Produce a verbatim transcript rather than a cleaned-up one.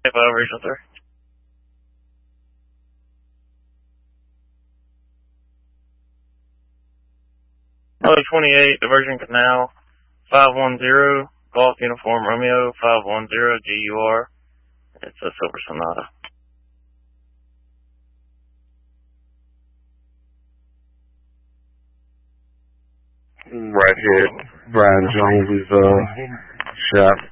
five, regional three. Hello, twenty-eight, Diversion Canal, five one zero, Golf Uniform Romeo, five one zero, G U R. It's a Silver Sonata. Right here, Brian Jones is uh, shot.